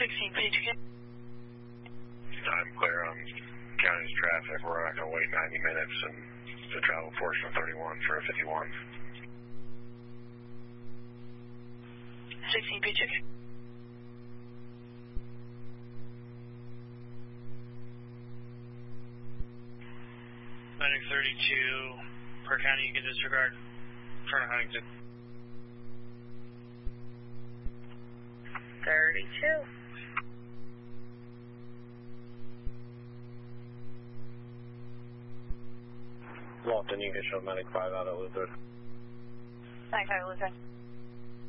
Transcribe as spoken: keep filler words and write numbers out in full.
sixteen P T K. I'm clear on county's traffic. We're not going to wait ninety minutes and the travel portion of thirty-one for a fifty-one. sixteen P T K. Medic thirty-two, per county you can disregard. Front of Huntington. thirty-two. Lofton, you can show Medic five out of Lutheran. Medic five Lutheran.